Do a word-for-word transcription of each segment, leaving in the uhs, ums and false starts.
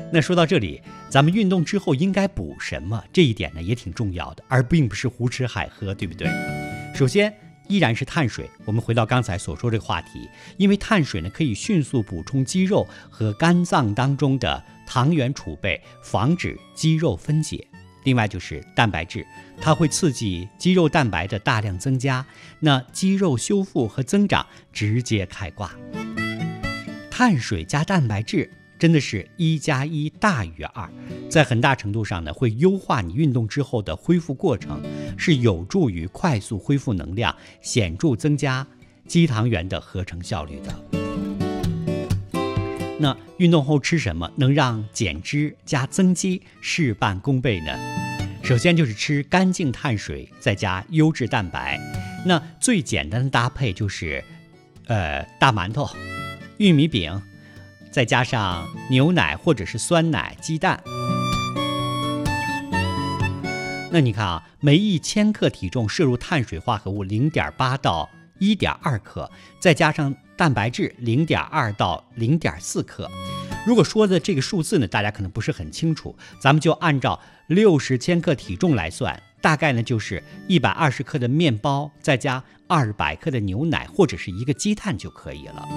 那说到这里，咱们运动之后应该补什么？这一点呢也挺重要的，而并不是胡吃海喝，对不对？首先依然是碳水。我们回到刚才所说这个话题，因为碳水呢可以迅速补充肌肉和肝脏当中的糖原储备，防止肌肉分解。另外就是蛋白质，它会刺激肌肉蛋白的大量增加，那肌肉修复和增长直接开挂。碳水加蛋白质真的是一加一大于二，在很大程度上呢，会优化你运动之后的恢复过程，是有助于快速恢复能量，显著增加肌糖原的合成效率的。那运动后吃什么能让减脂加增肌事半功倍呢？首先就是吃干净碳水，再加优质蛋白。那最简单的搭配就是，呃，大馒头、玉米饼，再加上牛奶或者是酸奶、鸡蛋。那你看啊，每一千克体重摄入碳水化合物 零点八 到 一点二 克，再加上蛋白质 零点二 到 零点四 克。如果说的这个数字呢，大家可能不是很清楚，咱们就按照六十千克体重来算，大概呢就是一百二十克的面包，再加二百克的牛奶或者是一个鸡蛋就可以了。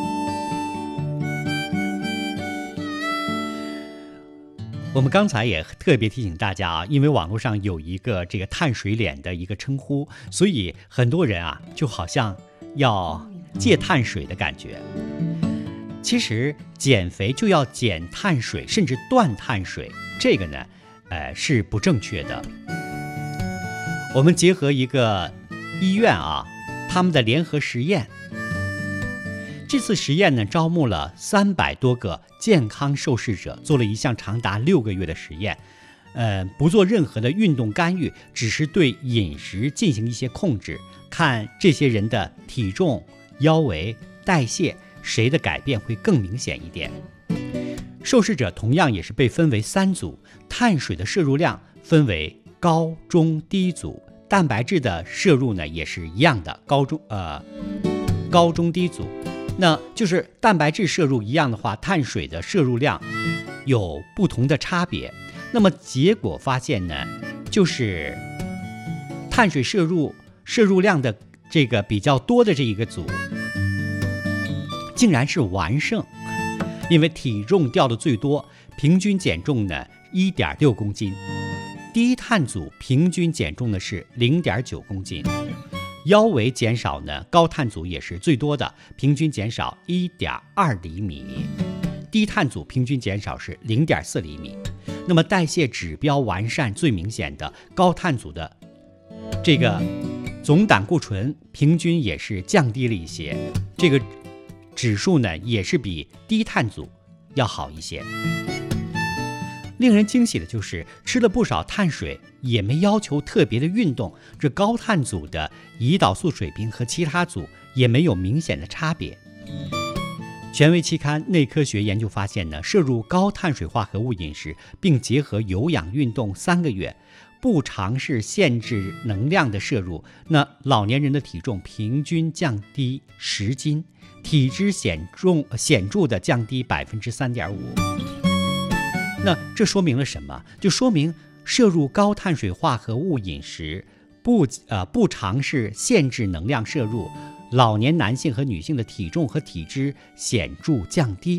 我们刚才也特别提醒大家啊，因为网络上有一个这个碳水脸的一个称呼，所以很多人啊就好像要戒碳水的感觉。其实减肥就要减碳水，甚至断碳水，这个呢，呃是不正确的。我们结合一个医院啊，他们的联合实验。这次实验呢，招募了三百多个健康受试者，做了一项长达六个月的实验，呃，不做任何的运动干预，只是对饮食进行一些控制，看这些人的体重、腰围、代谢，谁的改变会更明显一点。受试者同样也是被分为三组，碳水的摄入量分为高、中、低组，蛋白质的摄入呢也是一样的，高中呃高中低组。那就是蛋白质摄入一样的话，碳水的摄入量有不同的差别。那么结果发现呢，就是碳水摄入摄入量的这个比较多的这一个组，竟然是完胜，因为体重掉的最多，平均减重呢 一点六公斤，低碳组平均减重的是 零点九公斤。腰围减少呢，高碳组也是最多的，平均减少 一点二厘米，低碳组平均减少是 零点四厘米。那么代谢指标完善最明显的高碳组的这个总胆固醇平均也是降低了一些，这个指数呢也是比低碳组要好一些。令人惊喜的就是吃了不少碳水，也没要求特别的运动，这高碳组的胰岛素水平和其他组也没有明显的差别。权威期刊《内科学》研究发现呢，摄入高碳水化合物饮食，并结合有氧运动三个月，不尝试限制能量的摄入，那老年人的体重平均降低十斤，体脂显重显著的降低百分之三点五。那这说明了什么？就说明摄入高碳水化合物饮食，不呃不尝试限制能量摄入，老年男性和女性的体重和体脂显著降低。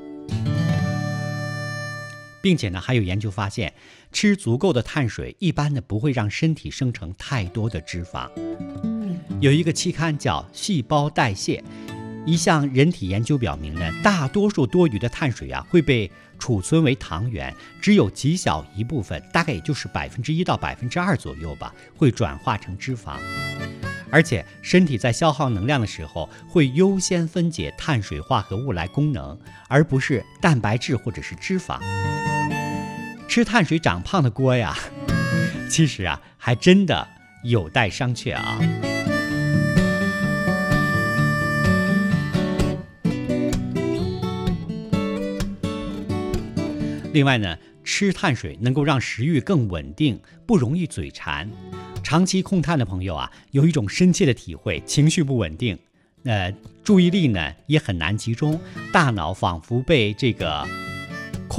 并且呢，还有研究发现，吃足够的碳水，一般呢不会让身体生成太多的脂肪。有一个期刊叫《细胞代谢》，一项人体研究表明呢，大多数多余的碳水啊会被储存为糖原，只有极小一部分，大概也就是百分之一到百分之二左右吧，会转化成脂肪。而且身体在消耗能量的时候，会优先分解碳水化合物来供能，而不是蛋白质或者是脂肪。吃碳水长胖的锅呀，其实啊，还真的有待商榷啊。另外呢，吃碳水能够让食欲更稳定，不容易嘴馋。长期控碳的朋友啊，有一种深切的体会，情绪不稳定，呃，注意力呢也很难集中，大脑仿佛被这个